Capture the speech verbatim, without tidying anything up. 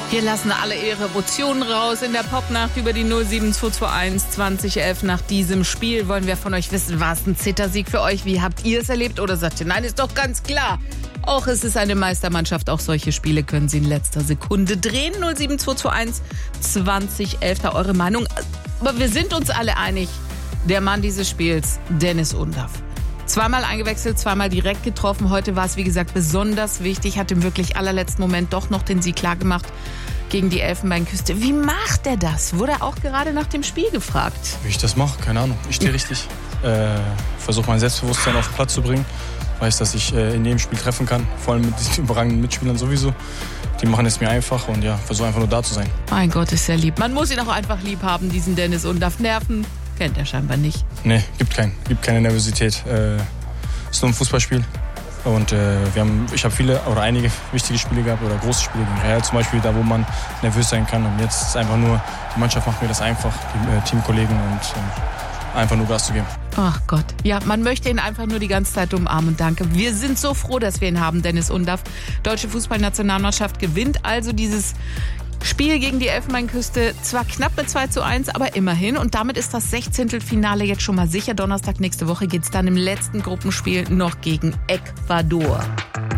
Wir lassen alle ihre Emotionen raus in der Popnacht über die null sieben zwei zwei eins zwanzig elf. Nach diesem Spiel wollen wir von euch wissen, war es ein Zittersieg für euch? Wie habt ihr es erlebt? Oder sagt ihr, nein, ist doch ganz klar. Auch es ist eine Meistermannschaft. Auch solche Spiele können sie in letzter Sekunde drehen. null sieben zwei zwei eins zwanzig elf, da eure Meinung. Aber wir sind uns alle einig, der Mann dieses Spiels, Dennis Undaff. Zweimal eingewechselt, zweimal direkt getroffen. Heute war es, wie gesagt, besonders wichtig. Hat im wirklich allerletzten Moment doch noch den Sieg klargemacht gegen die Elfenbeinküste. Wie macht er das? Wurde er auch gerade nach dem Spiel gefragt. Wie ich das mache? Keine Ahnung. Ich stehe richtig. Äh, versuche mein Selbstbewusstsein auf den Platz zu bringen. Weiß, dass ich äh, in jedem Spiel treffen kann. Vor allem mit diesen überragenden Mitspielern sowieso. Die machen es mir einfach und ja, versuche einfach nur da zu sein. Mein Gott, ist er lieb. Man muss ihn auch einfach lieb haben, diesen Dennis Undaff. Nerven kennt er scheinbar nicht. Nee, gibt keinen. Gibt keine Nervosität. Äh, ist nur ein Fußballspiel. Und äh, wir haben, ich habe viele oder einige wichtige Spiele gehabt oder große Spiele gegen Real zum Beispiel, da wo man nervös sein kann. Und jetzt ist einfach nur, die Mannschaft macht mir das einfach, die äh, Teamkollegen und äh, einfach nur Gas zu geben. Ach Gott, ja, man möchte ihn einfach nur die ganze Zeit umarmen. Danke. Wir sind so froh, dass wir ihn haben, Dennis Undaff. Deutsche Fußballnationalmannschaft gewinnt also dieses Spiel gegen die Elfenbeinküste, zwar knapp mit zwei zu eins, aber immerhin. Und damit ist das Sechzehntelfinale jetzt schon mal sicher. Donnerstag nächste Woche geht es dann im letzten Gruppenspiel noch gegen Ecuador.